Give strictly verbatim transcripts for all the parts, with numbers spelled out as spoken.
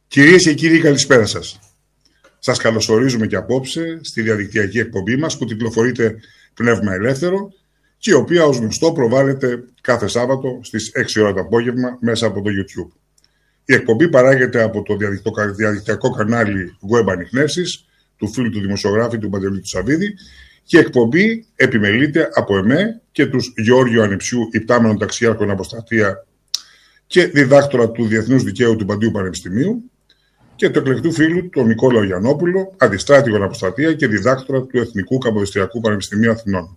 Κυρίες και κύριοι, καλησπέρα σας. Σας καλωσορίζουμε και απόψε στη διαδικτυακή εκπομπή μας που τιτλοφορείται Πνεύμα Ελεύθερο και η οποία ως γνωστό προβάλλεται κάθε Σάββατο στις έξι ώρα το απόγευμα μέσα από το YouTube. Η εκπομπή παράγεται από το διαδικτυακό κανάλι Web Ανιχνεύσεις του φίλου του δημοσιογράφη του Παντελή του Σαββίδη και η εκπομπή επιμελείται από εμέ και τους Γεώργιο Ανιψιού, υπτάμενον ταξιάρχον αποστρατεία και διδάκτορα του Διεθνούς Δικαίου του Παντίου Πανεπιστημίου, και του εκλεκτού φίλου τον Νικόλαο Γιαννόπουλο, αντιστράτηγον αποστρατεία και διδάκτορα του Εθνικού Καποδιστριακού Πανεπιστημίου Αθηνών.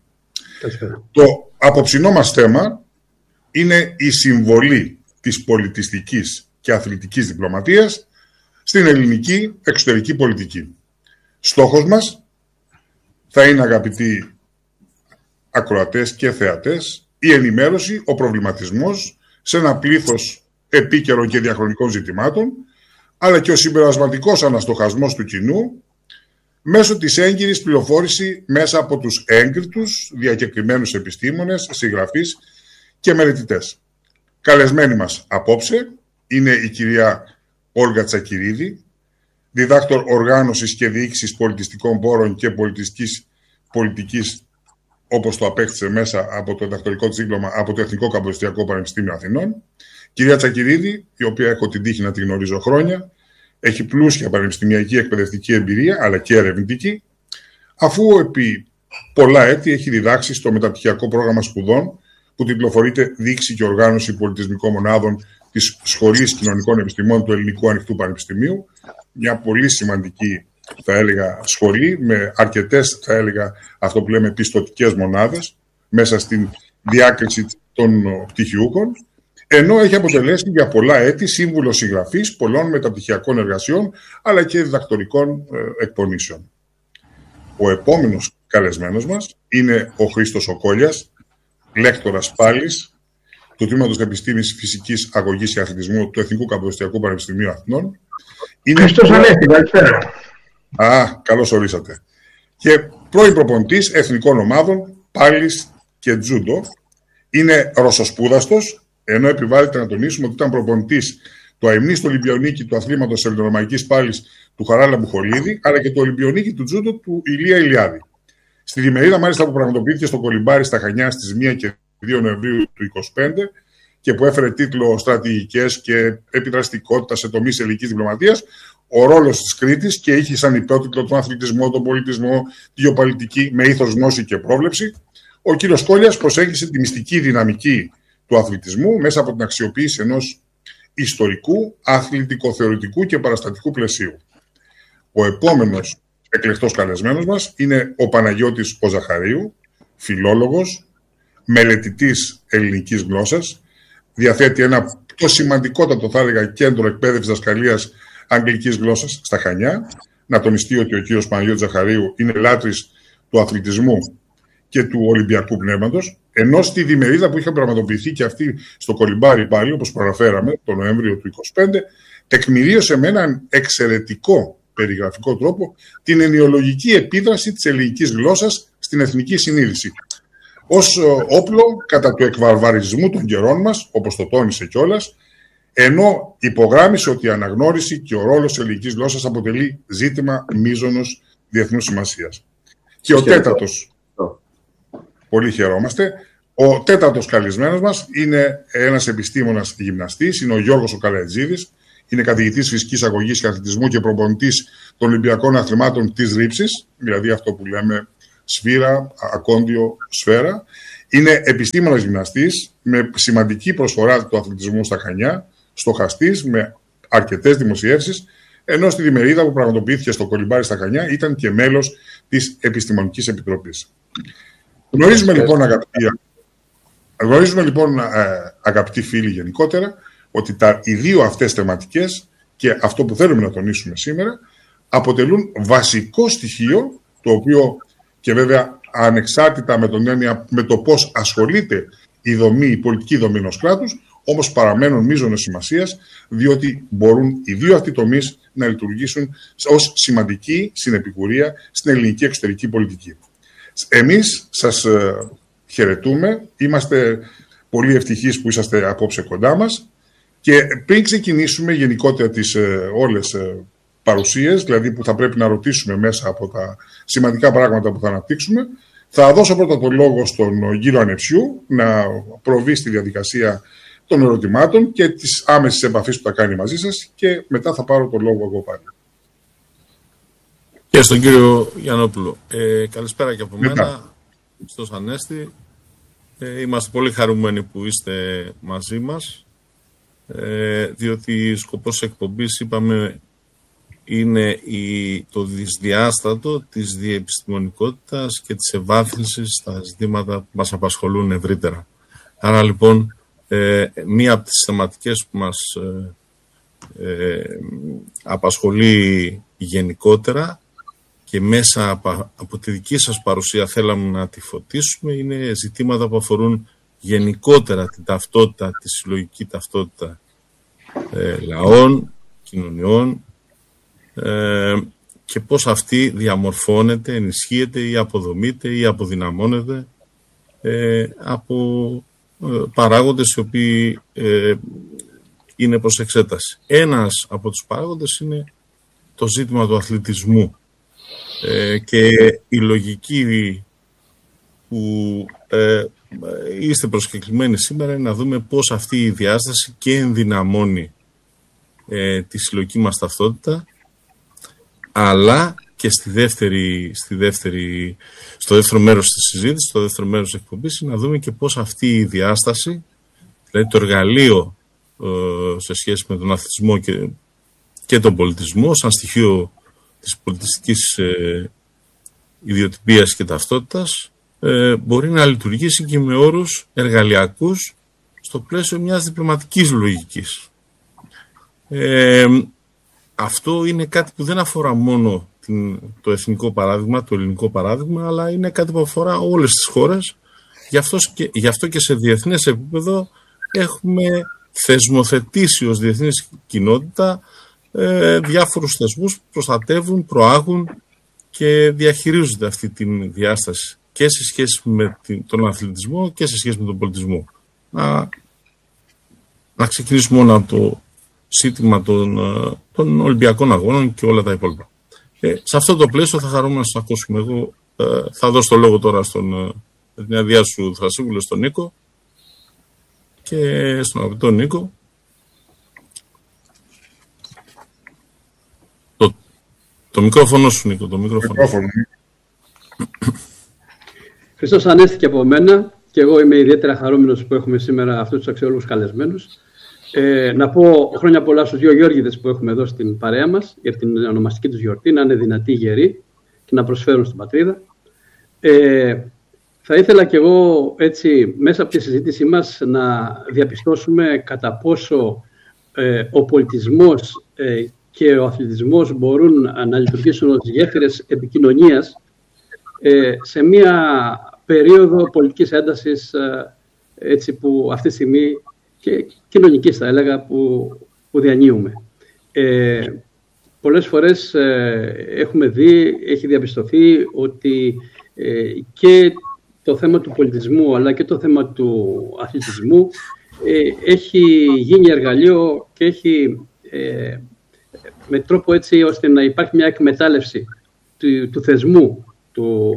Το απόψινό μας θέμα είναι η συμβολή της πολιτιστικής και αθλητικής διπλωματίας στην ελληνική εξωτερική πολιτική. Στόχος μας θα είναι, αγαπητοί ακροατές και θεατές, η ενημέρωση, ο προβληματισμός σε ένα πλήθος επίκαιρων και διαχρονικών ζητημάτων, αλλά και ο συμπερασματικός αναστοχασμός του κοινού μέσω της έγκυρης πληροφόρηση μέσα από τους έγκριτους διακεκριμένους επιστήμονες, συγγραφείς και μελετητές. Καλεσμένη μας απόψε είναι η κυρία Όλγα Τσακυρίδη, διδάκτορ οργάνωσης και διοίκησης πολιτιστικών πόρων και πολιτιστικής πολιτικής, όπως το απέκτησε μέσα από το διδακτορικό της δίπλωμα από το Εθνικό Καποδιστριακό Πανεπιστήμιο Αθηνών. Κυρία Τσακυρίδη, η οποία έχω την τύχη να τη γνωρίζω χρόνια, έχει πλούσια πανεπιστημιακή εκπαιδευτική εμπειρία, αλλά και ερευνητική, αφού επί πολλά έτη έχει διδάξει στο μεταπτυχιακό πρόγραμμα σπουδών που τυπλοφορείται Διοίκηση και Οργάνωση Πολιτισμικών Μονάδων της Σχολής Κοινωνικών Επιστημών του Ελληνικού Ανοιχτού Πανεπιστημίου, μια πολύ σημαντική, θα έλεγα, σχολή με αρκετές, θα έλεγα, αυτό που λέμε πιστωτικές μονάδες μέσα στην διάκριση των πτυχιούχων, ενώ έχει αποτελέσει για πολλά έτη σύμβουλο συγγραφής πολλών μεταπτυχιακών εργασιών αλλά και διδακτορικών ε, εκπονήσεων. Ο επόμενος καλεσμένος μας είναι ο Χρήστος Οκόλιας, λέκτορας πάλης του Τμήματος Επιστήμης Φυσικής Αγωγής και Αθλητισμού του Εθνικού Καποδιστριακού Πανεπιστημίου Αθηνών. Είναι... Χρήστος Ανέστη, καλησπέρα. Α, καλώς ορίσατε. Και πρώην προπονητής εθνικών ομάδων πάλης και τζούντο. Είναι ρωσοσπούδαστος, ενώ επιβάλλεται να τονίσουμε ότι ήταν προπονητής του αημνίστου Ολυμπιονίκη του αθλήματος ελληνορωμαϊκής πάλης του Χαράλα Μπουχολίδη, αλλά και του Ολυμπιονίκη του τζούντο του Ηλία Ηλιάδη. Στη διμερίδα, μάλιστα, που πραγματοποιήθηκε στο Κολυμπάρι στα Χανιά στις μία και δύο Νοεμβρίου του είκοσι πέντε και που έφερε τίτλο «Στρατηγικές και επιδραστικότητα σε τομείς ελληνικής διπλωματίας», ο ρόλος της Κρήτης, και είχε σαν υπότιτλο τον αθλητισμό, τον πολιτισμό, τη γεωπολιτική με ήθος, γνώση και πρόβλεψη. Ο κύριος Κόλιας προσέγγισε τη μυστική δυναμική του αθλητισμού μέσα από την αξιοποίηση ενός ιστορικού, αθλητικοθεωρητικού και παραστατικού πλαισίου. Ο επόμενος εκλεκτός καλεσμένος μας είναι ο Παναγιώτης ο Ζαχαρίου, φιλόλογος, μελετητής ελληνικής γλώσσας, διαθέτει ένα πιο σημαντικότατο, θα έλεγα, κέντρο εκπαίδευσης δασκαλίας αγγλικής γλώσσας στα Χανιά. Να τονιστεί ότι ο κύριος Παναγιώτης Ζαχαρίου είναι λάτρης του αθλητισμού και του Ολυμπιακού πνεύματος, ενώ στη διμερίδα που είχε πραγματοποιηθεί και αυτή στο Κολυμπάρι πάλι, όπως προαναφέραμε, τον Νοέμβριο του είκοσι πέντε, τεκμηρίωσε με έναν εξαιρετικό περιγραφικό τρόπο την ενοιολογική επίδραση της ελληνικής γλώσσας στην εθνική συνείδηση, ως όπλο κατά του εκβαρβαρισμού των καιρών μας, όπως το τόνισε κιόλας, ενώ υπογράμμισε ότι η αναγνώριση και ο ρόλος της ελληνικής γλώσσας αποτελεί ζήτημα μείζωνος διεθνούς σημασίας. Και ο τέταρτος, πολύ χαιρόμαστε, ο τέταρτος καλεσμένος μας είναι ένας επιστήμονας γυμναστής, είναι ο Γιώργος ο Καλατζίδης, είναι καθηγητής φυσικής αγωγής και αθλητισμού και προπονητής των Ολυμπιακών Αθλημάτων της ρήψης, δηλαδή αυτό που λέμε σφύρα, ακόντιο, σφαίρα. Είναι επιστήμονας γυμναστής με σημαντική προσφορά του αθλητισμού στα Χανιά, στοχαστής με αρκετές δημοσιεύσεις, ενώ στη διμερίδα που πραγματοποιήθηκε στο Κολυμπάρι στα Χανιά ήταν και μέλος της Επιστημονικής Επιτροπής. Γνωρίζουμε λοιπόν, αγαπητοί, γνωρίζουμε, λοιπόν, ε, αγαπητοί φίλοι, γενικότερα, ότι τα, οι δύο αυτές θεματικές και αυτό που θέλουμε να τονίσουμε σήμερα αποτελούν βασικό στοιχείο, το οποίο και βέβαια ανεξάρτητα με, τον έννοια, με το πώς ασχολείται η, δομή, η πολιτική δομή ενός κράτους, όμως παραμένουν μείζωνος σημασίας, διότι μπορούν οι δύο αυτοί τομείς να λειτουργήσουν ως σημαντική συνεπικουρία στην ελληνική εξωτερική πολιτική. Εμείς σας χαιρετούμε, είμαστε πολύ ευτυχείς που είσαστε απόψε κοντά μας Και πριν ξεκινήσουμε γενικότερα τις ε, όλες ε, παρουσίες, δηλαδή που θα πρέπει να ρωτήσουμε μέσα από τα σημαντικά πράγματα που θα αναπτύξουμε, θα δώσω πρώτα το λόγο στον κύριο Ανεψιού να προβεί στη διαδικασία των ερωτημάτων και της άμεσης επαφής που θα κάνει μαζί σας και μετά θα πάρω το λόγο εγώ πάλι. Και στον κύριο Γιαννόπουλο. Ε, καλησπέρα και από μετά. μένα, στον Ανέστη. Ε, είμαστε πολύ χαρούμενοι που είστε μαζί μας, ε, διότι σκοπός της εκπομπής, είπαμε, είναι η, το δυσδιάστατο της διεπιστημονικότητας και της ευάθυνσης στα ζητήματα που μας απασχολούν ευρύτερα. Άρα λοιπόν, ε, μία από τις θεματικές που μας ε, ε, απασχολεί γενικότερα και μέσα από, από τη δική σας παρουσία θέλαμε να τη φωτίσουμε, είναι ζητήματα που αφορούν γενικότερα την ταυτότητα, τη συλλογική ταυτότητα ε, λαών, κοινωνιών, ε, και πώς αυτή διαμορφώνεται, ενισχύεται ή αποδομείται ή αποδυναμώνεται ε, από ε, παράγοντες οι οποίοι ε, είναι προς εξέταση. Ένας από τους παράγοντες είναι το ζήτημα του αθλητισμού. Ε, και η λογική που ε, είστε προσκεκλημένοι σήμερα είναι να δούμε πώς αυτή η διάσταση και ενδυναμώνει ε, τη συλλογική μας ταυτότητα, αλλά και στη δεύτερη, στη δεύτερη, στο δεύτερο μέρος της συζήτησης, στο δεύτερο μέρος της εκπομπής, να δούμε και πώς αυτή η διάσταση, δηλαδή το εργαλείο ε, σε σχέση με τον αθλητισμό και, και τον πολιτισμό, σαν στοιχείο της πολιτιστικής ε, ιδιοτυπίας και ταυτότητας, ε, μπορεί να λειτουργήσει και με όρους εργαλειακούς στο πλαίσιο μιας διπλωματικής λογικής. Ε, αυτό είναι κάτι που δεν αφορά μόνο την, το εθνικό παράδειγμα, το ελληνικό παράδειγμα, αλλά είναι κάτι που αφορά όλες τις χώρες. Γι' αυτό και, γι' αυτό και σε διεθνές επίπεδο έχουμε θεσμοθετήσει ως διεθνής κοινότητα Ε, διάφορους θεσμούς που προστατεύουν, προάγουν και διαχειρίζονται αυτή τη διάσταση και σε σχέση με την, τον αθλητισμό και σε σχέση με τον πολιτισμό. Να, να ξεκινήσουμε μόνο από το ζήτημα των, των Ολυμπιακών Αγώνων και όλα τα υπόλοιπα. Ε, σε αυτό το πλαίσιο θα χαρούμε να σας ακούσουμε. Εγώ ε, θα δώσω το λόγο τώρα στον, με την αδειά σου Θρασίβουλο, στον Νίκο και στον αγαπητό Νίκο. Το μικρόφωνο σου, Νίκο, το μικρόφωνο. μικρόφωνο. Χριστός Ανέστη και από μένα, και εγώ είμαι ιδιαίτερα χαρούμενος που έχουμε σήμερα αυτούς τους αξιόλογους καλεσμένους. Ε, να πω χρόνια πολλά στους δύο Γιώργηδες που έχουμε εδώ στην παρέα μας για την ονομαστική τους γιορτή, να είναι δυνατοί, γεροί και να προσφέρουν στην πατρίδα. Ε, θα ήθελα και εγώ έτσι μέσα από τη συζήτησή μας να διαπιστώσουμε κατά πόσο ε, ο πολιτισμός ε, και ο αθλητισμός μπορούν να λειτουργήσουν ως γέφυρες επικοινωνίας ε, σε μια περίοδο πολιτικής έντασης ε, έτσι που αυτή τη στιγμή και κοινωνικής θα έλεγα που, που διανύουμε. Ε, πολλές φορές ε, έχουμε δει, έχει διαπιστωθεί ότι ε, και το θέμα του πολιτισμού αλλά και το θέμα του αθλητισμού ε, έχει γίνει εργαλείο και έχει ε, με τρόπο έτσι ώστε να υπάρχει μια εκμετάλλευση του, του θεσμού του,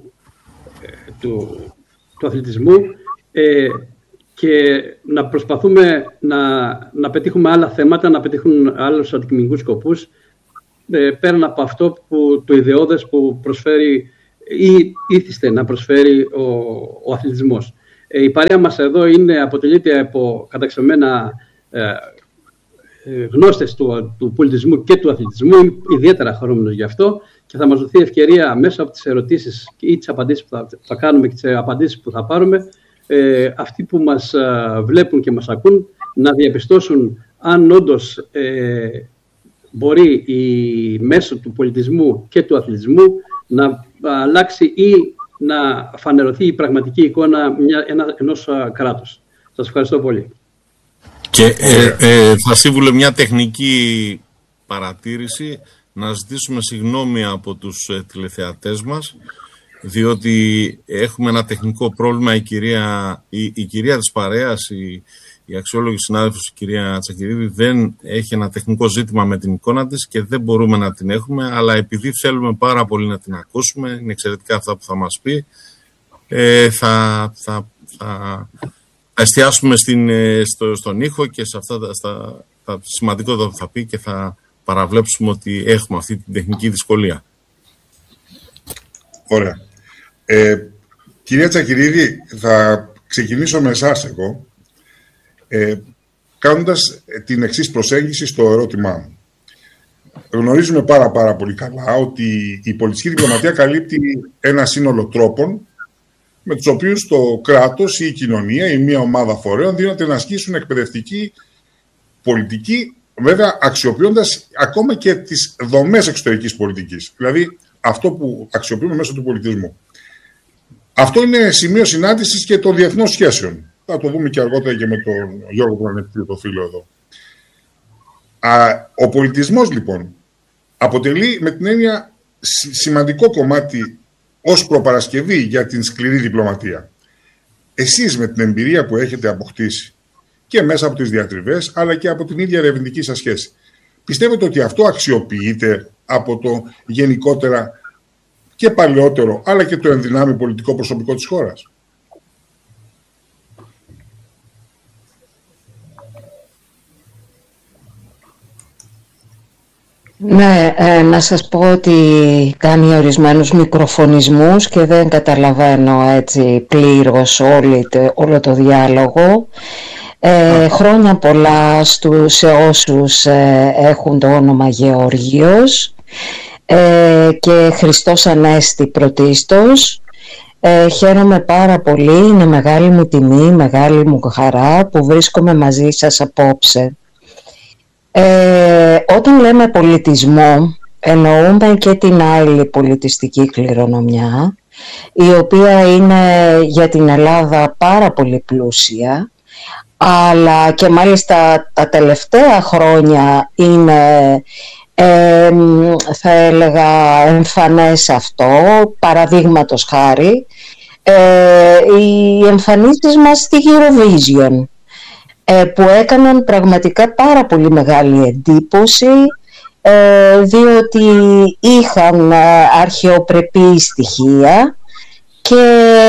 του, του αθλητισμού ε, και να προσπαθούμε να, να πετύχουμε άλλα θέματα, να πετύχουν άλλους αντικειμενικούς σκοπούς ε, πέραν από αυτό που το ιδεώδες που προσφέρει ή ήθιστε να προσφέρει ο, ο αθλητισμός. Ε, η παρέα μας εδώ είναι, αποτελείται από καταξιωμένα ε, γνώστες του, του πολιτισμού και του αθλητισμού. Είμαι ιδιαίτερα χαρούμενος γι' αυτό και θα μας δοθεί ευκαιρία μέσα από τις ερωτήσεις ή τις απαντήσεις που θα, θα κάνουμε και τις απαντήσεις που θα πάρουμε ε, αυτοί που μας ε, βλέπουν και μας ακούν να διαπιστώσουν αν όντως ε, μπορεί η, μέσω του πολιτισμού και του αθλητισμού να αλλάξει ή να φανερωθεί η πραγματική εικόνα μια, ένα, ενός κράτους. Σας ευχαριστώ πολύ. Και ε, ε, θα σύμβουλε μια τεχνική παρατήρηση, να ζητήσουμε συγγνώμη από τους ε, τηλεθεατές μας, διότι έχουμε ένα τεχνικό πρόβλημα. Η κυρία, η, η κυρία της παρέας, η, η αξιόλογη συνάδελφος η κυρία Τσακυρίδη δεν έχει ένα τεχνικό ζήτημα με την εικόνα της και δεν μπορούμε να την έχουμε, αλλά επειδή θέλουμε πάρα πολύ να την ακούσουμε, είναι εξαιρετικά αυτά που θα μας πει, ε, θα, θα, θα εστιάσουμε στην, στο, στον ήχο και σε αυτά τα, στα, τα σημαντικότερα που θα πει και θα παραβλέψουμε ότι έχουμε αυτή την τεχνική δυσκολία. Ωραία. Ε, κυρία Τσακυρίδη, θα ξεκινήσω με εσάς εγώ, ε, κάνοντας την εξής προσέγγιση στο ερώτημά μου. Γνωρίζουμε πάρα πάρα πολύ καλά ότι η πολιτική διπλωματία καλύπτει ένα σύνολο τρόπων με τους οποίους το κράτος ή η κοινωνία ή μια ομάδα φορέων δίνονται να ασκήσουν εκπαιδευτική πολιτική, βέβαια αξιοποιώντας ακόμα και τις δομές εξωτερικής πολιτικής. Δηλαδή αυτό που αξιοποιούμε μέσω του πολιτισμού. Αυτό είναι σημείο συνάντησης και των διεθνών σχέσεων. Θα το δούμε και αργότερα και με τον Γιώργο που είναι το φίλο εδώ. Α, ο πολιτισμός λοιπόν αποτελεί με την έννοια σημαντικό κομμάτι ως προπαρασκευή για την σκληρή διπλωματία. Εσείς με την εμπειρία που έχετε αποκτήσει και μέσα από τις διατριβές αλλά και από την ίδια ερευνητική σας σχέση, πιστεύετε ότι αυτό αξιοποιείται από το γενικότερα και παλαιότερο αλλά και το ενδυνάμει πολιτικό προσωπικό της χώρας? Ναι, ε, να σας πω ότι κάνει ορισμένους μικροφωνισμούς και δεν καταλαβαίνω έτσι πλήρως όλη, όλο το διάλογο. Ε, χρόνια πολλά στους, σε όσους ε, έχουν το όνομα Γεωργίος ε, και Χριστός Ανέστη πρωτίστως. Ε, χαίρομαι πάρα πολύ, είναι μεγάλη μου τιμή, μεγάλη μου χαρά που βρίσκομαι μαζί σας απόψε. Ε, όταν λέμε πολιτισμό εννοούμε και την άλλη πολιτιστική κληρονομιά, η οποία είναι για την Ελλάδα πάρα πολύ πλούσια, αλλά και μάλιστα τα τελευταία χρόνια είναι ε, θα έλεγα εμφανές αυτό, παραδείγματος χάρη ε, οι εμφανίσεις μας στη Eurovision, που έκαναν πραγματικά πάρα πολύ μεγάλη εντύπωση, διότι είχαν αρχαιοπρεπή στοιχεία και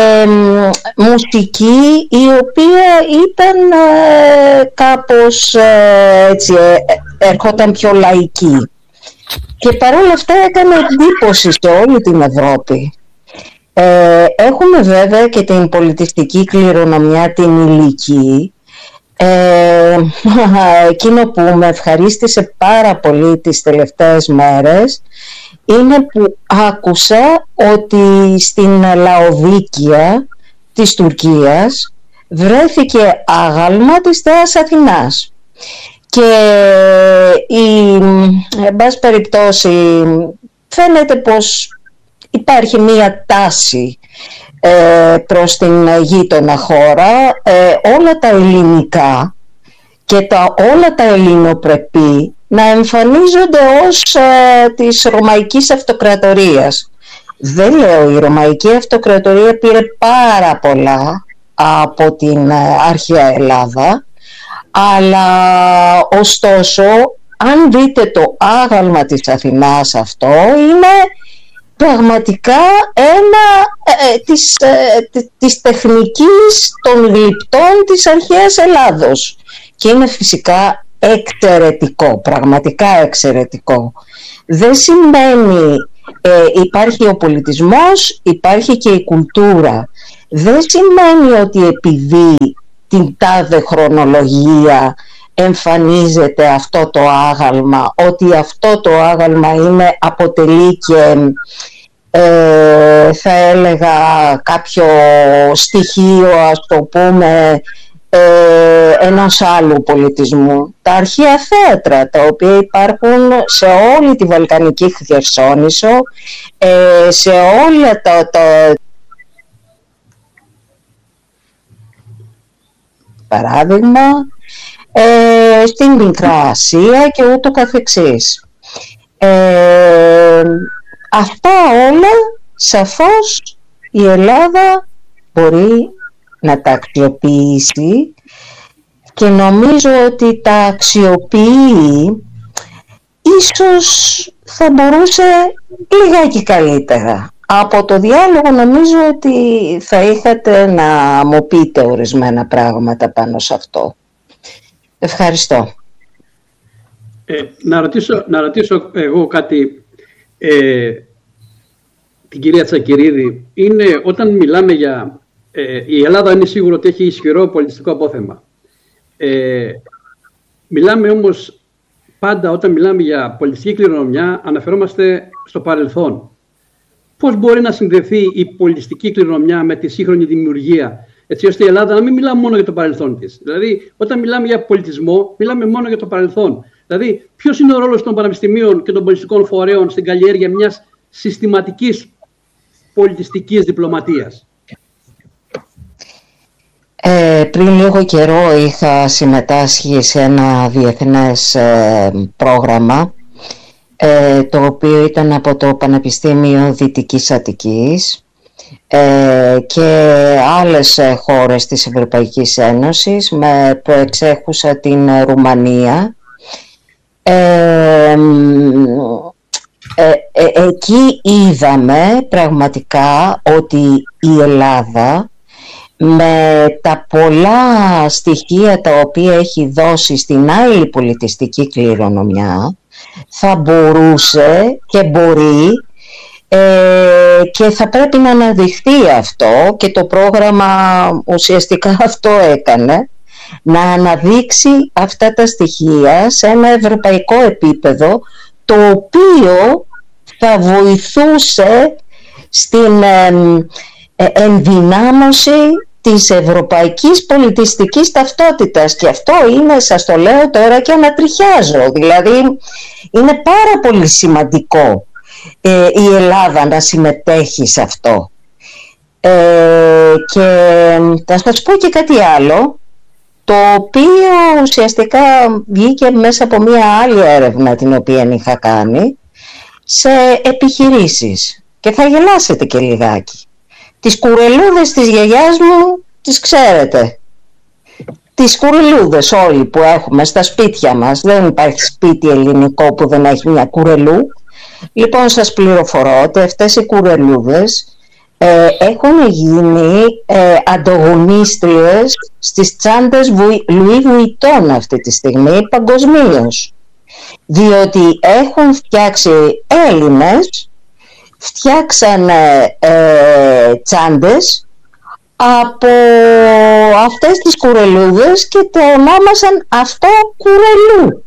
μουσική η οποία ήταν κάπως έτσι, έρχονταν πιο λαϊκή και παρόλα αυτά έκανε εντύπωση σε όλη την Ευρώπη. Έχουμε βέβαια και την πολιτιστική κληρονομιά την ηλική. Ε, εκείνο που με ευχαρίστησε πάρα πολύ τις τελευταίες μέρες είναι που άκουσα ότι στην Λαοδίκεια της Τουρκίας βρέθηκε άγαλμα της Θεάς Αθηνάς και η, εν πάση περιπτώσει φαίνεται πως υπάρχει μία τάση Ε, προς την γείτονα χώρα, ε, όλα τα ελληνικά και τα, όλα τα ελληνοπρεπή να εμφανίζονται ως ε, της Ρωμαϊκής Αυτοκρατορίας. Δεν λέω, η Ρωμαϊκή Αυτοκρατορία πήρε πάρα πολλά από την ε, αρχαία Ελλάδα, αλλά ωστόσο αν δείτε το άγαλμα της Αθηνάς αυτό είναι πραγματικά ένα ε, της, ε, της τεχνικής των γλυπτών της αρχαίας Ελλάδος και είναι φυσικά εξαιρετικό, πραγματικά εξαιρετικό. Δεν σημαίνει ε, υπάρχει ο πολιτισμός, υπάρχει και η κουλτούρα. Δεν σημαίνει ότι επειδή την τάδε χρονολογία εμφανίζεται αυτό το άγαλμα, ότι αυτό το άγαλμα είναι, αποτελεί και ε, θα έλεγα κάποιο στοιχείο, ας το πούμε, ε, ενός άλλου πολιτισμού. Τα αρχαία θέατρα, τα οποία υπάρχουν σε όλη τη Βαλκανική Χερσόνησο, ε, σε όλα τα, τα παράδειγμα, Ε, στην Μικρά Ασία και ούτω καθεξής. Ε, αυτά όλα σαφώς η Ελλάδα μπορεί να τα αξιοποιήσει. και νομίζω ότι τα αξιοποιεί, ίσως θα μπορούσε λιγάκι καλύτερα. Από το διάλογο νομίζω ότι θα είχατε να μου πείτε ορισμένα πράγματα πάνω σε αυτό. Ευχαριστώ. Ε, να, ρωτήσω, να ρωτήσω εγώ κάτι, ε, την κυρία Τσακυρίδη. Είναι όταν μιλάμε για... Ε, η Ελλάδα είναι σίγουρο ότι έχει ισχυρό πολιτιστικό απόθεμα. Ε, μιλάμε όμως πάντα όταν μιλάμε για πολιτιστική κληρονομιά αναφερόμαστε στο παρελθόν. Πώς μπορεί να συνδεθεί η πολιτιστική κληρονομιά με τη σύγχρονη δημιουργία, έτσι ώστε η Ελλάδα να μην μιλάμε μόνο για το παρελθόν της? Δηλαδή, όταν μιλάμε για πολιτισμό, μιλάμε μόνο για το παρελθόν. Δηλαδή, ποιος είναι ο ρόλος των πανεπιστημίων και των πολιτιστικών φορέων στην καλλιέργεια μιας συστηματικής πολιτιστικής διπλωματίας? Ε, πριν λίγο καιρό είχα συμμετάσχει σε ένα διεθνές ε, πρόγραμμα, ε, το οποίο ήταν από το Πανεπιστήμιο Δυτικής Αττικής ε, και άλλες χώρες της Ευρωπαϊκής Ένωσης, με προεξέχουσα την Ρουμανία. Ε, ε, ε, εκεί είδαμε πραγματικά ότι η Ελλάδα, με τα πολλά στοιχεία τα οποία έχει δώσει στην άλλη πολιτιστική κληρονομιά, θα μπορούσε και μπορεί ε, και θα πρέπει να αναδειχθεί αυτό, και το πρόγραμμα ουσιαστικά αυτό έκανε, να αναδείξει αυτά τα στοιχεία σε ένα ευρωπαϊκό επίπεδο, το οποίο θα βοηθούσε στην ε, ε, ενδυνάμωση της ευρωπαϊκής πολιτιστικής ταυτότητας. Και αυτό είναι, σας το λέω τώρα και ανατριχιάζω, δηλαδή είναι πάρα πολύ σημαντικό ε, η Ελλάδα να συμμετέχει σε αυτό. Ε, και θα σας πω και κάτι άλλο, το οποίο ουσιαστικά βγήκε μέσα από μία άλλη έρευνα την οποία είχα κάνει σε επιχειρήσεις, και θα γελάσετε και λιγάκι. Τις κουρελούδες της γιαγιάς μου τις ξέρετε. Τις κουρελούδες όλοι που έχουμε στα σπίτια μας. Δεν υπάρχει σπίτι ελληνικό που δεν έχει μια κουρελού. Λοιπόν, σας πληροφορώ ότι αυτές οι κουρελούδες ε, έχουν γίνει ε, ανταγωνίστριες στις τσάντες Louis Vuitton αυτή τη στιγμή παγκοσμίως. Διότι έχουν φτιάξει Έλληνες, φτιάξανε ε, τσάντες από αυτές τις κουρελούδες και το ονόμασαν αυτό κουρελού.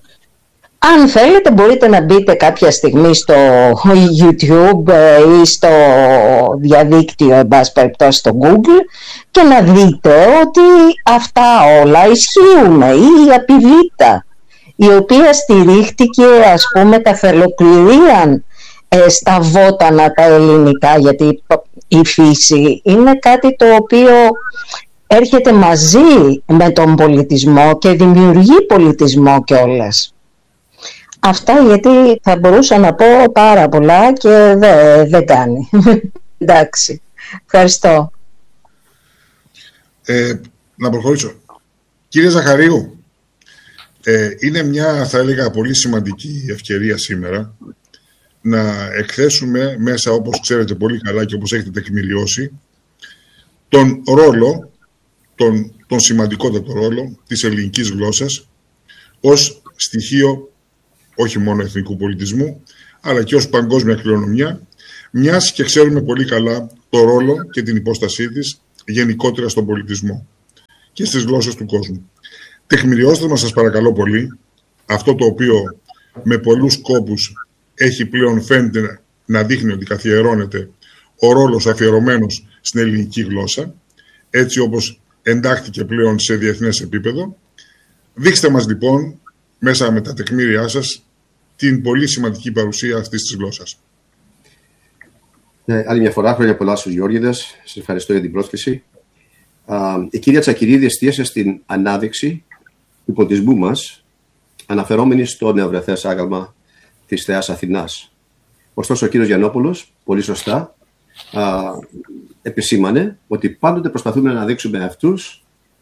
Αν θέλετε μπορείτε να μπείτε κάποια στιγμή στο YouTube ή στο διαδίκτυο, εν πάση περιπτώσει στο Google, και να δείτε ότι αυτά όλα ισχύουν. Ή η Απιβίτα, η οποία στηρίχτηκε ας πούμε καθ' ολοκληρία ε, στα βότανα τα ελληνικά, γιατί η φύση είναι κάτι το οποίο έρχεται μαζί με τον πολιτισμό και δημιουργεί πολιτισμό κιόλας. Αυτά, γιατί θα μπορούσα να πω πάρα πολλά και δεν δε κάνει. Εντάξει, ευχαριστώ. Ε, να προχωρήσω. Κύριε Ζαχαρίου, ε, είναι μια, θα έλεγα, πολύ σημαντική ευκαιρία σήμερα να εκθέσουμε μέσα, όπως ξέρετε πολύ καλά και όπως έχετε τεκμηριώσει, τον ρόλο, τον, τον σημαντικότατο ρόλο της ελληνικής γλώσσας ως στοιχείο όχι μόνο εθνικού πολιτισμού, αλλά και ως παγκόσμια κληρονομιά, μιας και ξέρουμε πολύ καλά το ρόλο και την υπόστασή της γενικότερα στον πολιτισμό και στις γλώσσες του κόσμου. Τεκμηριώστε μας, σας παρακαλώ πολύ, αυτό το οποίο με πολλούς κόπους έχει πλέον, φαίνεται να δείχνει ότι καθιερώνεται ο ρόλος αφιερωμένος στην ελληνική γλώσσα, έτσι όπως εντάχθηκε πλέον σε διεθνές επίπεδο. Δείξτε μας λοιπόν, μέσα με τα τεκμήριά σας, την πολύ σημαντική παρουσία αυτής της γλώσσας. Ε, άλλη μια φορά, χρόνια πολλά στους Γεώργιδες. Σας ευχαριστώ για την πρόσκληση. Α, η κυρία Τσακυρίδη εστίασε στην ανάδειξη του πολιτισμού μας, αναφερόμενη στο νεοβρεθές άγαλμα της Θεάς Αθηνάς. Ωστόσο, ο κύριος Γιαννόπουλος, πολύ σωστά, α, επισήμανε ότι πάντοτε προσπαθούμε να αναδείξουμε αυτούς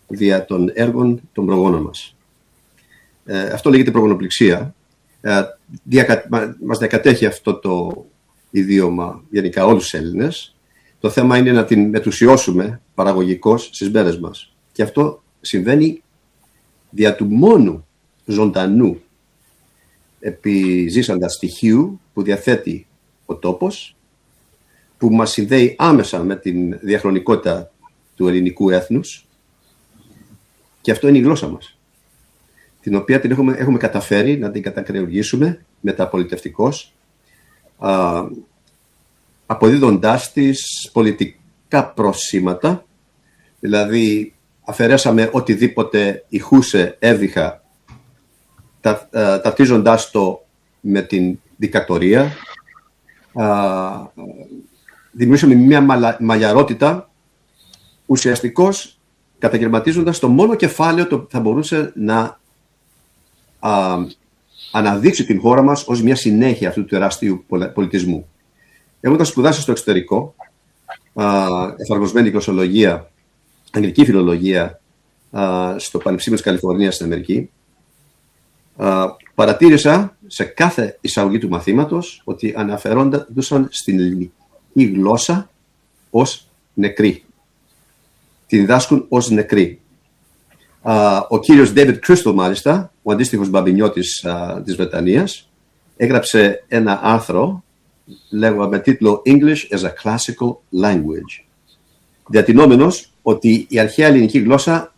δια των έργων των προγόνων μας. Ε, αυτό λέγεται προγονοπληξία. Ε, διακα... Μας διακατέχει αυτό το ιδίωμα γενικά όλους τους Έλληνες. Το θέμα είναι να την μετουσιώσουμε παραγωγικώς στις μέρες μας. Και αυτό συμβαίνει δια του μόνου ζωντανού επιζήσαντα στοιχείου που διαθέτει ο τόπος, που μας συνδέει άμεσα με την διαχρονικότητα του ελληνικού έθνους, και αυτό είναι η γλώσσα μας, την οποία την έχουμε, έχουμε καταφέρει να την κατακρεουργήσουμε μεταπολιτευτικώς, α, αποδίδοντάς της πολιτικά προσήματα, δηλαδή αφαιρέσαμε οτιδήποτε ηχούσε έβδυχα, τα, α, ταυτίζοντάς το με την δικτατορία. Α, δημιουργήσαμε μια μαλα, μαλλιαρότητα, ουσιαστικώς καταγερματίζοντας το μόνο κεφάλαιο το που θα μπορούσε να α, αναδείξει την χώρα μας ως μια συνέχεια αυτού του τεράστιου πολιτισμού. Εγώ όταν σπουδάσα στο εξωτερικό, α, εφαρμοσμένη γλωσσολογία, αγγλική φιλολογία, α, στο Πανεπιστήμιο της Καλιφορνίας στην Αμερική, α, παρατήρησα σε κάθε εισαγωγή του μαθήματος ότι αναφερόντουσαν στην ελληνική γλώσσα ως νεκρή. Τη διδάσκουν ως νεκρή. Uh, ο κύριος David Crystal, μάλιστα, ο αντίστοιχος μπαμπινιώτης uh, της Βρετανίας, έγραψε ένα άρθρο λέγω, με τίτλο English as a Classical Language, διατηνόμενος ότι η αρχαία ελληνική γλώσσα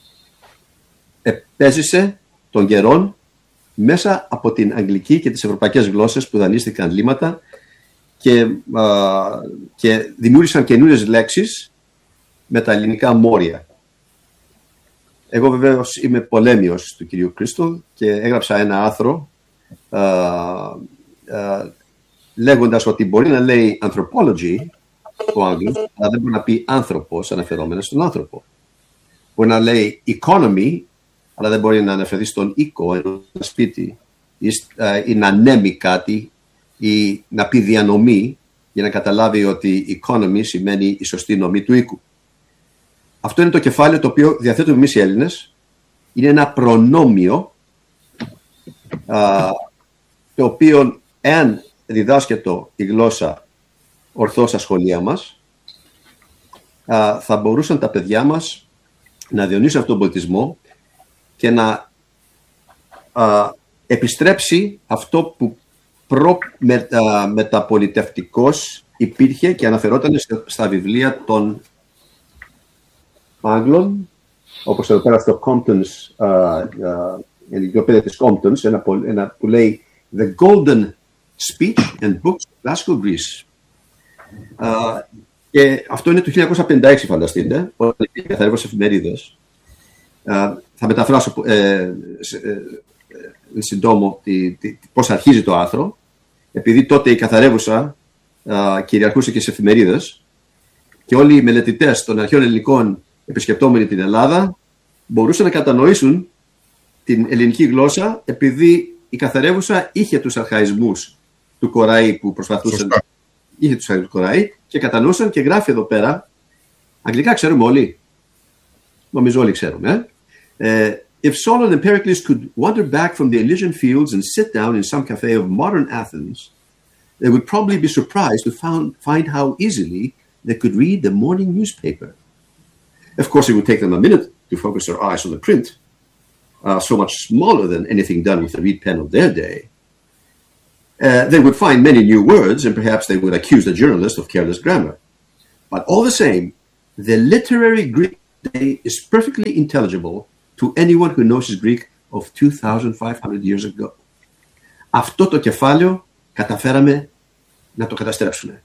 επέζησε των καιρών μέσα από την αγγλική και τις ευρωπαϊκές γλώσσες που δανείστηκαν λίμματα και, uh, και δημιούργησαν καινούριες λέξεις με τα ελληνικά μόρια. Εγώ βεβαίως είμαι πολέμιος του κυρίου Crystal και έγραψα ένα άρθρο α, α, λέγοντας ότι μπορεί να λέει anthropology ο Άγγλος, αλλά δεν μπορεί να πει άνθρωπος αναφερόμενος στον άνθρωπο. Μπορεί να λέει economy, αλλά δεν μπορεί να αναφερθεί στον οίκο, ένα σπίτι, ή, α, ή να ανέμει κάτι, ή να πει διανομή, για να καταλάβει ότι economy σημαίνει η σωστή νομή του οίκου. Αυτό είναι το κεφάλαιο το οποίο διαθέτουμε εμείς οι Έλληνες. Είναι ένα προνόμιο α, το οποίο εάν διδάσκεται η γλώσσα ορθώς στα σχολεία μας, α, θα μπορούσαν τα παιδιά μας να διονύσουν αυτόν τον πολιτισμό και να α, επιστρέψει αυτό που προ, με, α, μεταπολιτευτικώς υπήρχε και αναφερόταν στα βιβλία των Άγγλων, όπως εδώ πέρα στο Compton's, uh, uh, εγκυκλοπαίδεια της Compton's, ένα, ένα που λέει The Golden Speech and Books of Classical Greece. Uh, και αυτό είναι το χίλια εννιακόσια πενήντα έξι, φανταστείτε, όταν καθαρεύω εφημερίδες. Uh, θα μεταφράσω ε, ε, ε, συντόμο τη, τη, πώς αρχίζει το άρθρο, επειδή τότε η καθαρεύουσα uh, κυριαρχούσε και σε εφημερίδες και όλοι οι μελετητές των αρχαίων ελληνικών επισκεπτόμενοι την Ελλάδα μπορούσαν να κατανοήσουν την ελληνική γλώσσα επειδή η καθαρεύουσα είχε τους αρχαϊσμούς του Κοραή που προσπαθούσαν. Σωστά. Είχε τους αρχαϊσμούς του Κοραή και κατανοούσαν και γράφει εδώ πέρα. Αγγλικά ξέρουμε όλοι. Νομίζω όλοι ξέρουμε. Ε? If Solon and Pericles could wander back from the Elysian fields and sit down in some cafe of modern Athens, they would probably be surprised to found, find how easily they could read the morning newspaper. Of course, it would take them a minute to focus their eyes on the print, uh, so much smaller than anything done with the reed pen of their day. Uh, they would find many new words, and perhaps they would accuse the journalist of careless grammar. But all the same, the literary Greek today is perfectly intelligible to anyone who knows his Greek of two thousand five hundred years ago. Αυτό το κεφάλαιο καταφέραμε να το καταστρέψουμε.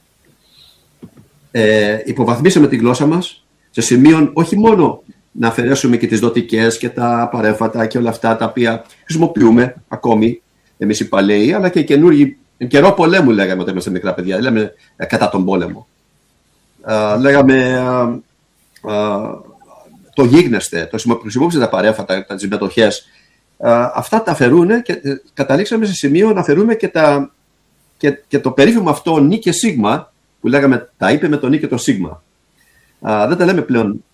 Ε, υποβαθμίσαμε τη γλώσσα μας σε σημείο όχι μόνο να αφαιρέσουμε και τις δοτικές και τα παρέμφατα και όλα αυτά τα οποία χρησιμοποιούμε ακόμη εμείς οι παλαιοί, αλλά και οι καινούργοι. Εν καιρό πολέμου λέγαμε όταν είμαστε μικρά παιδιά, λέμε κατά τον πόλεμο. Α, λέγαμε α, α, το γίγνεσθε, το χρησιμοποιούσε τα παρέμφατα, τις μετοχές. Α, αυτά τα αφαιρούν και καταλήξαμε σε σημείο να αφαιρούμε και, τα, και, και το περίφημο αυτό νι και σίγμα που λέγαμε τα είπε με το νι και το σίγμα. Uh, δεν τα λέμε πλέον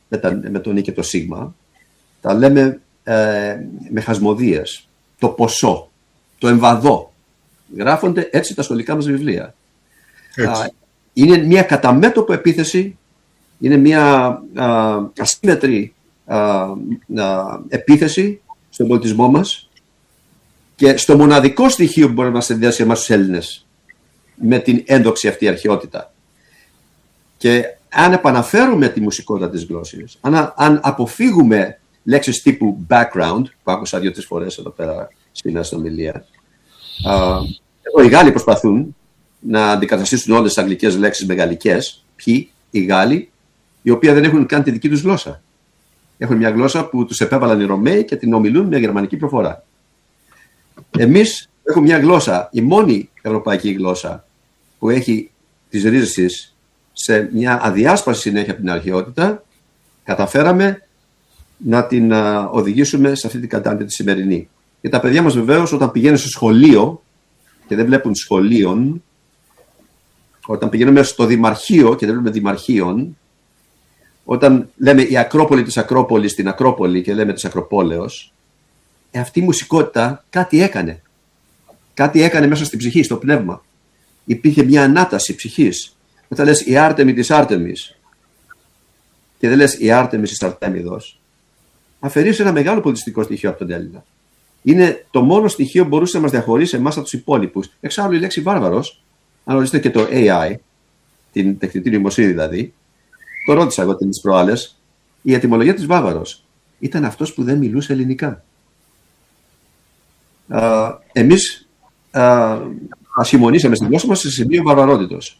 με, τα, με το νι και το σίγμα, τα λέμε ε, με χασμοδίες, το ποσό, το εμβαδό. Γράφονται έτσι τα σχολικά μας βιβλία. Α, είναι μια κατά μέτωπο επίθεση, είναι μια α, ασύμμετρη α, α, επίθεση στον πολιτισμό μας και στο μοναδικό στοιχείο που μπορεί να μας συνδυάσει εμάς τους Έλληνες με την έντοξη αυτή αρχαιότητα. Και αν επαναφέρουμε τη μουσικότητα της γλώσσης, αν, αν αποφύγουμε λέξεις τύπου background, που άκουσα δύο-τρεις φορές εδώ πέρα στην αστυνομιλία, εδώ οι Γάλλοι προσπαθούν να αντικαταστήσουν όλες τις αγγλικές λέξεις με γαλλικές. Ποιοι? Οι Γάλλοι, οι οποίοι δεν έχουν καν τη δική τους γλώσσα. Έχουν μια γλώσσα που τους επέβαλαν οι Ρωμαίοι και την ομιλούν με γερμανική προφορά. Εμείς έχουμε μια γλώσσα, η μόνη ευρωπαϊκή γλώσσα που έχει τις ρίζες της σε μια αδιάσπαση συνέχεια από την αρχαιότητα, καταφέραμε να την α, οδηγήσουμε σε αυτή την κατάντια τη σημερινή. Και τα παιδιά μας βεβαίως όταν πηγαίνουν στο σχολείο και δεν βλέπουν σχολείων, όταν πηγαίνουμε στο δημαρχείο και δεν βλέπουμε δημαρχείων, όταν λέμε η Ακρόπολη της Ακρόπολης στην Ακρόπολη και λέμε της Ακροπόλεως, ε, αυτή η μουσικότητα κάτι έκανε. Κάτι έκανε μέσα στην ψυχή, στο πνεύμα. Υπήρχε μια ανάταση ψυχής. Όταν λες η Άρτεμι της Άρτεμις και δεν λες η Άρτεμις της Αρτέμιδος, αφαιρείς ένα μεγάλο πολιτιστικό στοιχείο από τον Έλληνα. Είναι το μόνο στοιχείο που μπορούσε να μας διαχωρίσει εμάς από τους υπόλοιπους. Εξάλλου η λέξη βάρβαρος, αν ορίσετε και το έι άι, την τεχνητή νοημοσύνη δηλαδή, το ρώτησα εγώ τις προάλλες, η ετυμολογία της βάρβαρος ήταν αυτός που δεν μιλούσε ελληνικά. Α, εμείς α, ασχημονήσαμε στην γλώσσα μας σε σημείο βαρβαρότητος.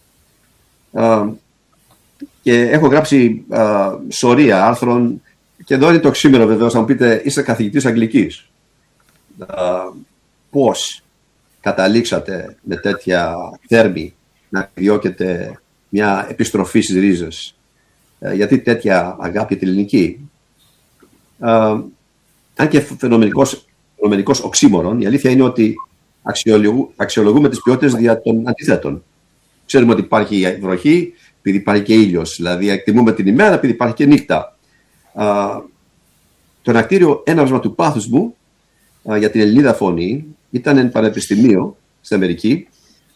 Α, και έχω γράψει α, σωρία άρθρων και εδώ είναι το οξύμερο βεβαίως, να μου πείτε είστε καθηγητής Αγγλικής. Α, πώς καταλήξατε με τέτοια θέρμη να επιδιώκετε μια επιστροφή στις ρίζες, α, γιατί τέτοια αγάπη την ελληνική. Α, αν και φαινομενικός, φαινομενικός οξύμορον, η αλήθεια είναι ότι αξιολογούμε τις ποιότητες δια των αντιθέτων. Ξέρουμε ότι υπάρχει βροχή, επειδή υπάρχει και ήλιος. Δηλαδή, εκτιμούμε την ημέρα, επειδή υπάρχει και νύχτα. Α, το ενακτήριο έναυσμα του πάθους μου α, για την Ελληνίδα φωνή ήταν εν πανεπιστημίο στην Αμερική,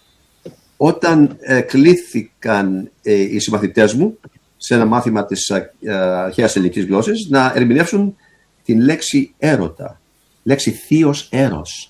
όταν ε, κλήθηκαν ε, οι συμμαθητές μου σε ένα μάθημα της αρχαίας ελληνικής γλώσσης να ερμηνεύσουν την λέξη έρωτα, λέξη θείος έρος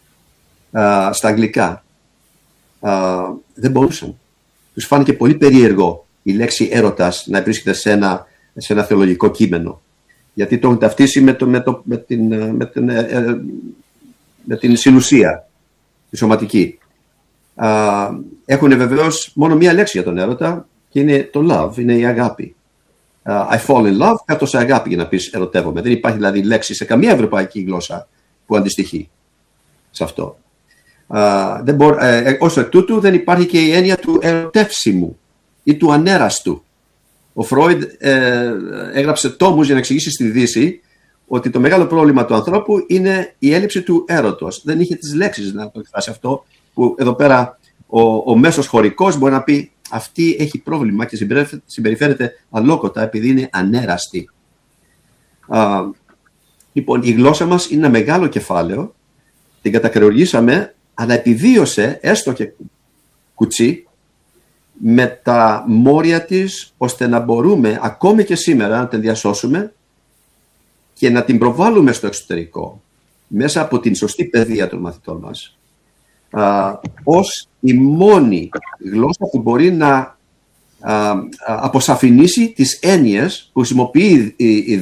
α, στα αγγλικά. Α, δεν μπορούσαν. Τους φάνηκε πολύ περίεργο η λέξη έρωτας να βρίσκεται σε ένα, σε ένα θεολογικό κείμενο. Γιατί το έχουν ταυτίσει με, το, με, το, με, την, με, την, ε, με την συνουσία, τη σωματική. Α, έχουν βεβαίως μόνο μία λέξη για τον έρωτα και είναι το love, είναι η αγάπη. Uh, I fall in love, κάτω σε αγάπη για να πεις ερωτεύομαι. Δεν υπάρχει δηλαδή λέξη σε καμία ευρωπαϊκή γλώσσα που αντιστοιχεί σε αυτό. Uh, δεν μπορώ, ε, ως εκ τούτου δεν υπάρχει και η έννοια του ερωτεύσιμου ή του ανέραστου. Ο Φρόιντ ε, έγραψε τόμους για να εξηγήσει στη Δύση ότι το μεγάλο πρόβλημα του ανθρώπου είναι η έλλειψη του έρωτος. Δεν είχε τις λέξεις να το εκφράσει αυτό, που εδώ πέρα ο, ο μέσος χωρικός μπορεί να πει αυτή έχει πρόβλημα και συμπεριφέρεται αλόκοτα επειδή είναι ανέραστη. Uh, λοιπόν, η γλώσσα μας είναι ένα μεγάλο κεφάλαιο, την κατακρεουργήσαμε, αλλά επιβίωσε έστω και κουτσί με τα μόρια της, ώστε να μπορούμε ακόμη και σήμερα να την διασώσουμε και να την προβάλλουμε στο εξωτερικό μέσα από την σωστή παιδεία των μαθητών μας α, ως η μόνη γλώσσα που μπορεί να α, α, αποσαφηνίσει τις έννοιες που χρησιμοποιεί η, η